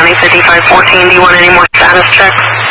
County 5514. Do you want any more status checks?